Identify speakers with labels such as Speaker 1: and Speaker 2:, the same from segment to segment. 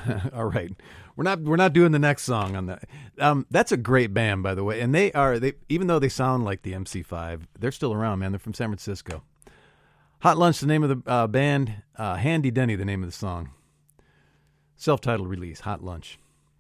Speaker 1: All right. We're not doing the next song on that. That's a great band, by the way. And they even though they sound like the MC5, they're still around, man. They're from San Francisco. Hot Lunch, the name of the band. Handy Denny, the name of the song. Self-titled release, Hot Lunch.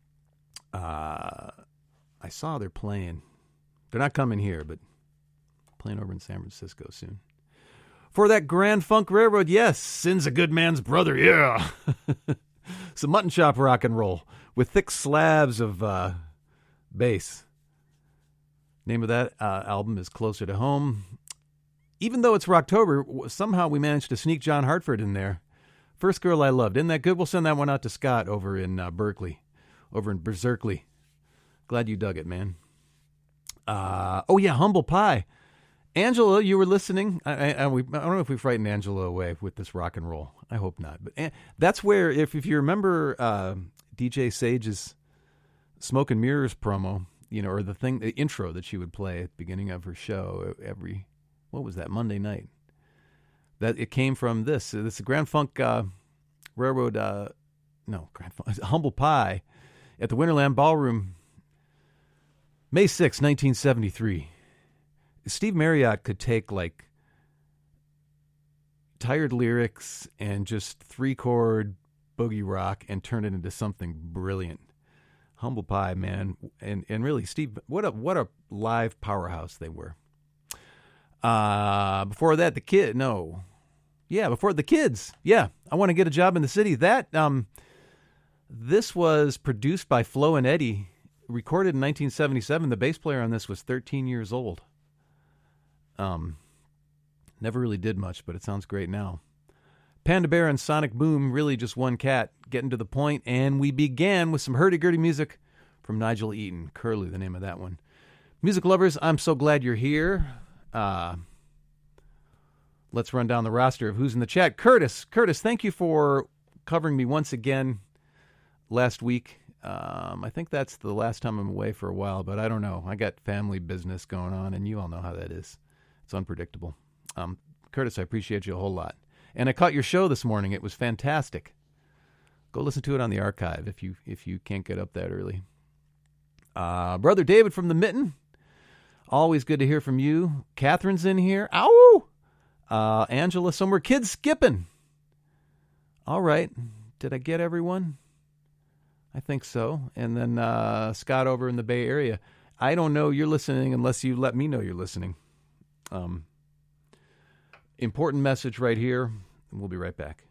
Speaker 1: I saw they're playing. They're not coming here, but playing over in San Francisco soon. For that Grand Funk Railroad, yes, Sin's a good man's brother, yeah. Some mutton chop rock and roll with thick slabs of bass. Name of that album is Closer to Home. Even though it's Rocktober, somehow we managed to sneak John Hartford in there. First Girl I Loved. Isn't that good? We'll send that one out to Scott over in Berkeley, over in Berserkly. Glad you dug it, man. Oh, yeah, Humble Pie. Angela, you were listening. I don't know if we frightened Angela away with this rock and roll. I hope not. But that's where, if you remember DJ Sage's Smoke and Mirrors promo, or the intro that she would play at the beginning of her show every, what was that, Monday night? That it came from this. This is Grand Funk Railroad, Grand Funk, Humble Pie at the Winterland Ballroom, May 6, 1973. Steve Marriott could take like tired lyrics and just 3-chord boogie rock and turn it into something brilliant. Humble Pie, man, and really Steve, what a live powerhouse they were. Before that, before the Kids. Yeah, I Want to Get a Job in the City. That this was produced by Flo and Eddie, recorded in 1977. The bass player on this was 13 years old. Never really did much, but it sounds great now. Panda Bear and Sonic Boom, really just one cat, getting to the point, and we began with some hurdy-gurdy music from Nigel Eaton. Curlew, the name of that one. Music lovers, I'm so glad you're here. Let's run down the roster of who's in the chat. Curtis, thank you for covering me once again last week. I think that's the last time I'm away for a while, but I don't know. I got family business going on, and you all know how that is. It's unpredictable. Curtis, I appreciate you a whole lot. And I caught your show this morning. It was fantastic. Go listen to it on the archive if you can't get up that early. Brother David from the Mitten. Always good to hear from you. Catherine's in here. Ow! Angela somewhere. Kids skipping. All right. Did I get everyone? I think so. And then Scott over in the Bay Area. I don't know you're listening unless you let me know you're listening. Important message right here. We'll be right back.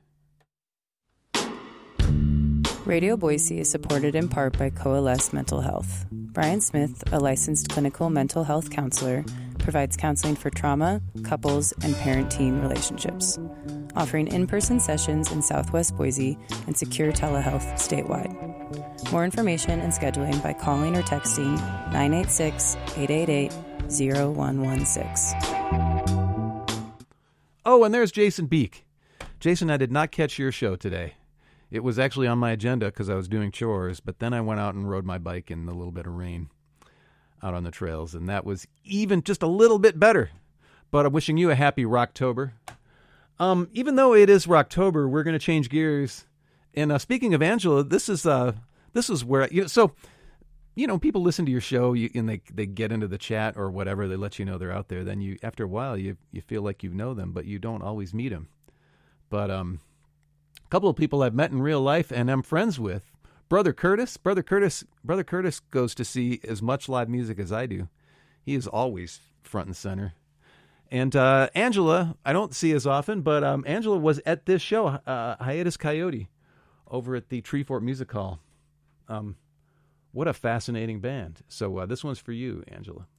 Speaker 2: Radio Boise is supported in part by Coalesce Mental Health. Brian Smith, a licensed clinical mental health counselor, provides counseling for trauma, couples, and parent-teen relationships, offering in-person sessions in Southwest Boise and secure telehealth statewide. More information and scheduling by calling or texting 986-888-0116.
Speaker 1: Oh, and there's Jason Beek. Jason, I did not catch your show today. It was actually on my agenda because I was doing chores, but then I went out and rode my bike in a little bit of rain out on the trails, and that was even just a little bit better. But I'm wishing you a happy Rocktober. Even though it is Rocktober, we're going to change gears. And speaking of Angela, this is where people listen to your show and they get into the chat or whatever. They let you know they're out there. Then after a while you feel like you know them, but you don't always meet them. But a couple of people I've met in real life and I'm friends with. Brother Curtis goes to see as much live music as I do. He is always front and center. And Angela, I don't see as often, but Angela was at this show, Hiatus Coyote, over at the Treefort Music Hall. What a fascinating band. So this one's for you, Angela.